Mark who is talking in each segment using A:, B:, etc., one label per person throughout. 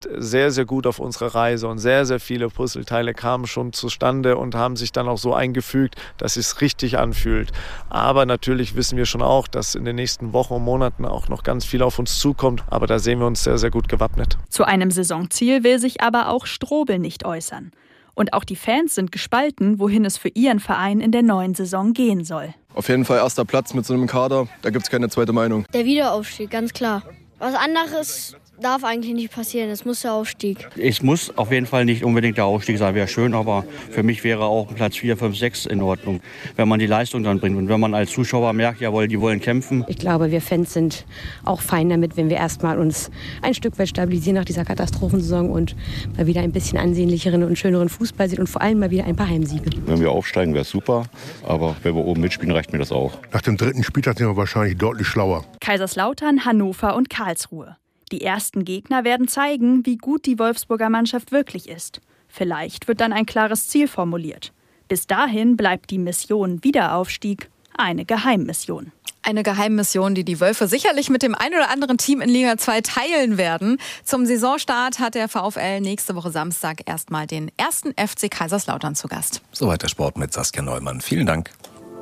A: sehr, sehr gut auf unsere Reise und sehr, sehr viele Puzzleteile kamen schon zustande und haben sich dann auch so eingefügt, dass es richtig anfühlt. Aber natürlich wissen wir schon auch, dass in den nächsten Wochen und Monaten auch noch ganz viel auf uns zukommt. Aber da sehen wir uns sehr, sehr gut gewappnet.
B: Zu einem Saisonziel will sich aber auch Strobel nicht äußern. Und auch die Fans sind gespalten, wohin es für ihren Verein in der neuen Saison gehen soll.
C: Auf jeden Fall erster Platz mit so einem Kader, da gibt es keine zweite Meinung.
D: Der Wiederaufstieg, ganz klar. Was anderes darf eigentlich nicht passieren, es muss der Aufstieg.
E: Es muss auf jeden Fall nicht unbedingt der Aufstieg sein, wäre schön, aber für mich wäre auch Platz 4, 5, 6 in Ordnung, wenn man die Leistung dann bringt. Und wenn man als Zuschauer merkt, jawohl, die wollen kämpfen.
F: Ich glaube, wir Fans sind auch fein damit, wenn wir erstmal uns ein Stück weit stabilisieren nach dieser Katastrophensaison und mal wieder ein bisschen ansehnlicheren und schöneren Fußball sehen und vor allem mal wieder ein paar Heimsiege.
G: Wenn wir aufsteigen, wäre es super, aber wenn wir oben mitspielen, reicht mir das auch.
H: Nach dem 3. Spieltag sind wir wahrscheinlich deutlich schlauer.
B: Kaiserslautern, Hannover und Karlsruhe. Die ersten Gegner werden zeigen, wie gut die Wolfsburger Mannschaft wirklich ist. Vielleicht wird dann ein klares Ziel formuliert. Bis dahin bleibt die Mission Wiederaufstieg eine Geheimmission.
I: Eine Geheimmission, die die Wölfe sicherlich mit dem ein oder anderen Team in Liga 2 teilen werden. Zum Saisonstart hat der VfL nächste Woche Samstag erstmal den 1. FC Kaiserslautern zu Gast.
J: Soweit der Sport mit Saskia Neumann. Vielen Dank.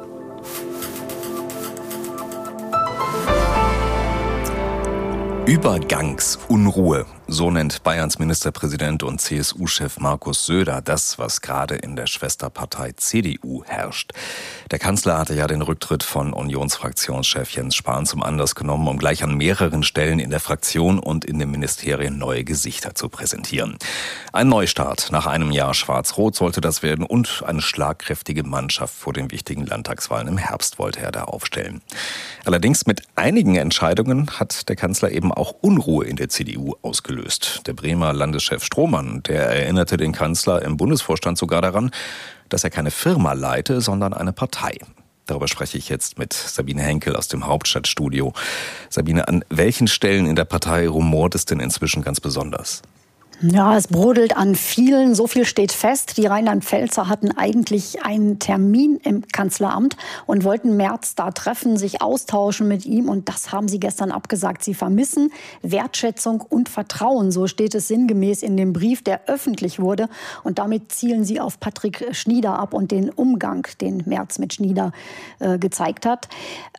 J: Übergangsunruhe. So nennt Bayerns Ministerpräsident und CSU-Chef Markus Söder das, was gerade in der Schwesterpartei CDU herrscht. Der Kanzler hatte ja den Rücktritt von Unionsfraktionschef Jens Spahn zum Anlass genommen, um gleich an mehreren Stellen in der Fraktion und in den Ministerien neue Gesichter zu präsentieren. Ein Neustart nach einem Jahr Schwarz-Rot sollte das werden und eine schlagkräftige Mannschaft vor den wichtigen Landtagswahlen im Herbst wollte er da aufstellen. Allerdings mit einigen Entscheidungen hat der Kanzler eben auch Unruhe in der CDU ausgelöst. Der Bremer Landeschef Strohmann, der erinnerte den Kanzler im Bundesvorstand sogar daran, dass er keine Firma leite, sondern eine Partei. Darüber spreche ich jetzt mit Sabine Henkel aus dem Hauptstadtstudio. Sabine, an welchen Stellen in der Partei rumort es denn inzwischen ganz besonders?
K: Ja, es brodelt an vielen. So viel steht fest. Die Rheinland-Pfälzer hatten eigentlich einen Termin im Kanzleramt und wollten Merz da treffen, sich austauschen mit ihm. Und das haben sie gestern abgesagt. Sie vermissen Wertschätzung und Vertrauen. So steht es sinngemäß in dem Brief, der öffentlich wurde. Und damit zielen sie auf Patrick Schnieder ab und den Umgang, den Merz mit Schnieder gezeigt hat.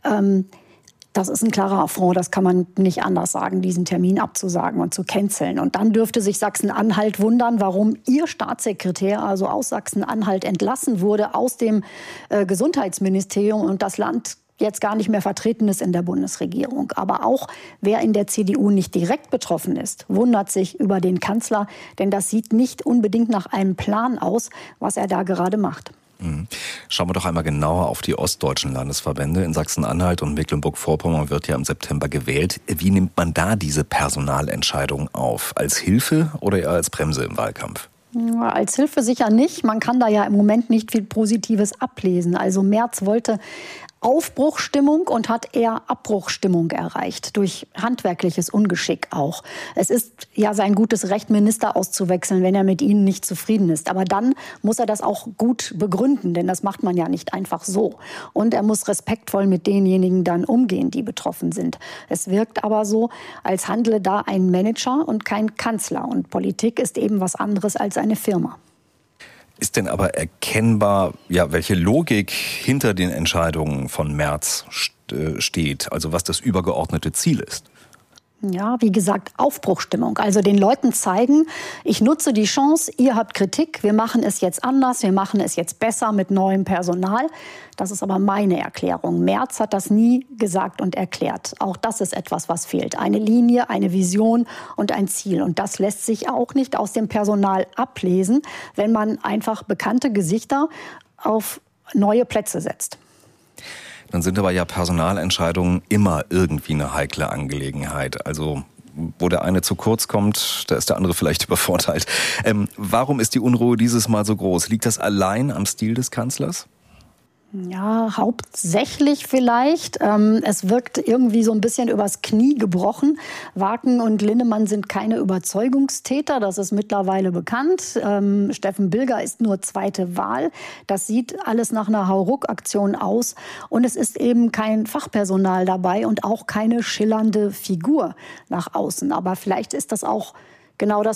K: Das ist ein klarer Affront, das kann man nicht anders sagen, diesen Termin abzusagen und zu canceln. Und dann dürfte sich Sachsen-Anhalt wundern, warum ihr Staatssekretär, also aus Sachsen-Anhalt, entlassen wurde aus dem Gesundheitsministerium und das Land jetzt gar nicht mehr vertreten ist in der Bundesregierung. Aber auch wer in der CDU nicht direkt betroffen ist, wundert sich über den Kanzler, denn das sieht nicht unbedingt nach einem Plan aus, was er da gerade macht.
J: Schauen wir doch einmal genauer auf die ostdeutschen Landesverbände. In Sachsen-Anhalt und Mecklenburg-Vorpommern wird ja im September gewählt. Wie nimmt man da diese Personalentscheidung auf? Als Hilfe oder eher als Bremse im Wahlkampf?
K: Als Hilfe sicher nicht. Man kann da ja im Moment nicht viel Positives ablesen. Also Merz wollte Aufbruchstimmung und hat eher Abbruchstimmung erreicht, durch handwerkliches Ungeschick auch. Es ist ja sein gutes Recht, Minister auszuwechseln, wenn er mit ihnen nicht zufrieden ist. Aber dann muss er das auch gut begründen, denn das macht man ja nicht einfach so. Und er muss respektvoll mit denjenigen dann umgehen, die betroffen sind. Es wirkt aber so, als handle da ein Manager und kein Kanzler. Und Politik ist eben was anderes als eine Firma.
J: Ist denn aber erkennbar, ja, welche Logik hinter den Entscheidungen von Merz steht, also was das übergeordnete Ziel ist?
K: Ja, wie gesagt, Aufbruchstimmung. Also den Leuten zeigen, ich nutze die Chance, ihr habt Kritik, wir machen es jetzt anders, wir machen es jetzt besser mit neuem Personal. Das ist aber meine Erklärung. Merz hat das nie gesagt und erklärt. Auch das ist etwas, was fehlt. Eine Linie, eine Vision und ein Ziel. Und das lässt sich auch nicht aus dem Personal ablesen, wenn man einfach bekannte Gesichter auf neue Plätze setzt.
J: Dann sind aber ja Personalentscheidungen immer irgendwie eine heikle Angelegenheit. Also wo der eine zu kurz kommt, da ist der andere vielleicht übervorteilt. Warum ist die Unruhe dieses Mal so groß? Liegt das allein am Stil des Kanzlers?
K: Ja, hauptsächlich vielleicht. Es wirkt irgendwie so ein bisschen übers Knie gebrochen. Wagen und Linnemann sind keine Überzeugungstäter, das ist mittlerweile bekannt. Steffen Bilger ist nur zweite Wahl. Das sieht alles nach einer Hauruck-Aktion aus. Und es ist eben kein Fachpersonal dabei und auch keine schillernde Figur nach außen. Aber vielleicht ist das auch genau das